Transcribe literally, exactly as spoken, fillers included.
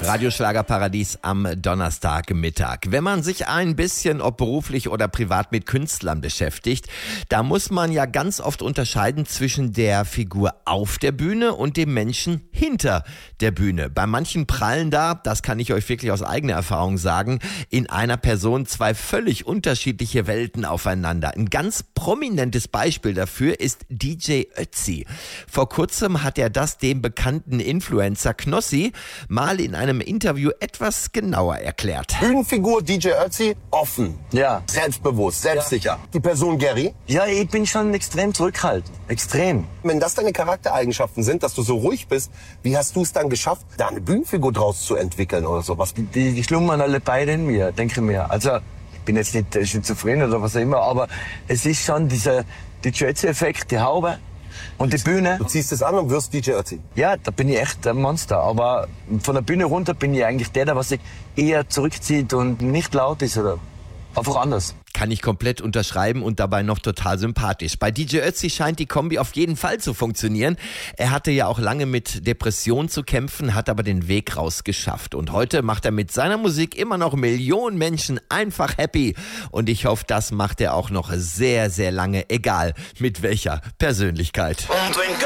Radio Schlagerparadies am Donnerstagmittag. Wenn man sich ein bisschen, ob beruflich oder privat, mit Künstlern beschäftigt, da muss man ja ganz oft unterscheiden zwischen der Figur auf der Bühne und dem Menschen hinter der Bühne. Bei manchen prallen da, das kann ich euch wirklich aus eigener Erfahrung sagen, in einer Person zwei völlig unterschiedliche Welten aufeinander. Ein ganz prominentes Beispiel dafür ist D J Ötzi. Vor kurzem hat er das dem bekannten Influencer Knossi mal in einem Interview etwas genauer erklärt. Bühnenfigur D J Ötzi, offen, ja, selbstbewusst, selbstsicher. Ja. Die Person Gary? Ja, ich bin schon extrem zurückhaltend. Extrem. Wenn das deine Charaktereigenschaften sind, dass du so ruhig bist, wie hast du es dann geschafft, da eine Bühnenfigur draus zu entwickeln oder sowas? Die, die schlummern alle beide in mir, denke ich mir. Also, ich bin jetzt nicht schizophren oder was auch immer, aber es ist schon dieser D J Ötzi-Effekt, die Haube und die Bühne. Du ziehst es an und wirst D J Ötzi? Ja, da bin ich echt ein Monster. Aber von der Bühne runter bin ich eigentlich der, der was sich eher zurückzieht und nicht laut ist oder einfach anders. Kann ich komplett unterschreiben und dabei noch total sympathisch. Bei D J Ötzi scheint die Kombi auf jeden Fall zu funktionieren. Er hatte ja auch lange mit Depressionen zu kämpfen, hat aber den Weg raus geschafft. Und heute macht er mit seiner Musik immer noch Millionen Menschen einfach happy. Und ich hoffe, das macht er auch noch sehr, sehr lange, egal mit welcher Persönlichkeit. Und wenn